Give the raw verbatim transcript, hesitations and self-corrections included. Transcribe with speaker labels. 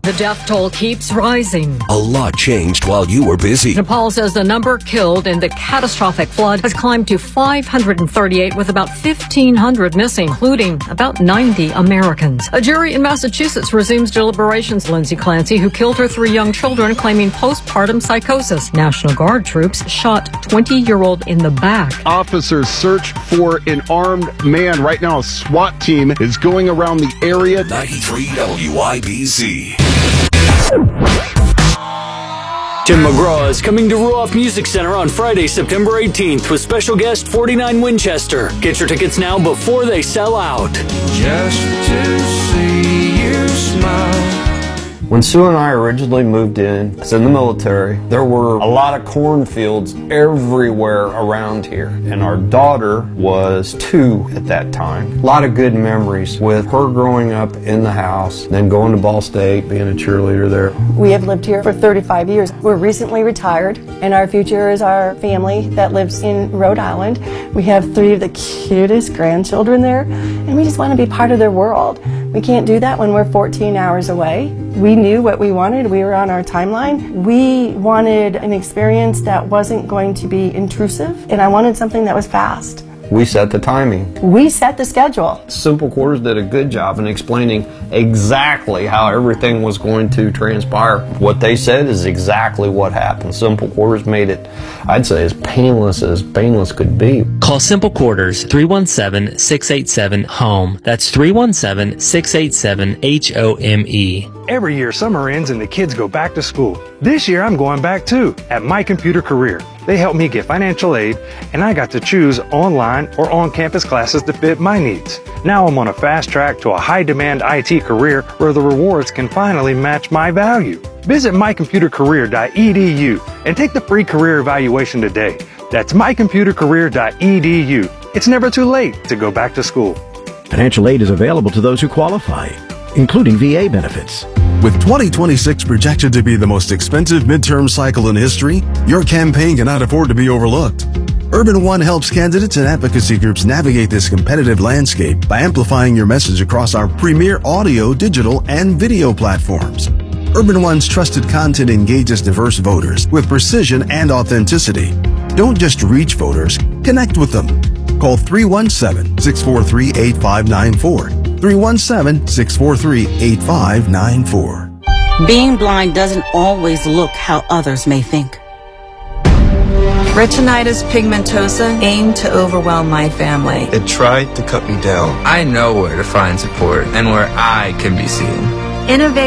Speaker 1: The death toll keeps rising.
Speaker 2: A lot changed while you were busy.
Speaker 1: Nepal says the number killed in the catastrophic flood has climbed to five hundred thirty-eight, with about fifteen hundred missing, including about ninety Americans. A jury in Massachusetts resumes deliberations. Lindsay Clancy, who killed her three young children, claiming postpartum psychosis. National Guard troops shot twenty-year-old in the back.
Speaker 3: Officers search for an armed man. Right now, a SWAT team is going around the area.
Speaker 2: ninety-three W I B C.
Speaker 4: Tim McGraw is coming to Ruoff Music Center on Friday, September eighteenth with special guest forty-nine Winchester. Get your tickets now before they sell out.
Speaker 5: Just to see you smile.
Speaker 6: When Sue and I originally moved in, I was in the military, there were a lot of cornfields everywhere around here. And our daughter was two at that time. A lot of good memories with her growing up in the house, then going to Ball State, being a cheerleader there.
Speaker 7: We have lived here for thirty-five years. We're recently retired, and our future is our family that lives in Rhode Island. We have three of the cutest grandchildren there, and we just want to be part of their world. We can't do that when we're fourteen hours away. We knew what we wanted. We were on our timeline. We wanted an experience that wasn't going to be intrusive, and I wanted something that was fast.
Speaker 6: We set the timing.
Speaker 7: We set the schedule.
Speaker 6: Simple Quarters did a good job in explaining exactly how everything was going to transpire. What they said is exactly what happened. Simple Quarters made it, I'd say, as painless as painless could be.
Speaker 8: Call Simple Quarters three one seven, six eight seven, HOME. That's three one seven, six eight seven, H O M E.
Speaker 9: Every year, summer ends and the kids go back to school. This year, I'm going back too, at My Computer Career. They helped me get financial aid, and I got to choose online or on-campus classes to fit my needs. Now I'm on a fast track to a high-demand I T career where the rewards can finally match my value. Visit my computer career dot e d u and take the free career evaluation today. That's my computer career dot e d u. It's never too late to go back to school.
Speaker 10: Financial aid is available to those who qualify, including V A benefits.
Speaker 11: With twenty twenty-six projected to be the most expensive midterm cycle in history, your campaign cannot afford to be overlooked. Urban One helps candidates and advocacy groups navigate this competitive landscape by amplifying your message across our premier audio, digital, and video platforms. Urban One's trusted content engages diverse voters with precision and authenticity. Don't just reach voters, connect with them. Call three one seven, six four three, eight five nine four. three one seven, six four three, eight five nine four.
Speaker 12: Being blind doesn't always look how others may think.
Speaker 13: Retinitis pigmentosa aimed to overwhelm my family.
Speaker 14: It tried to cut me down.
Speaker 15: I know where to find support and where I can be seen.
Speaker 13: Innovate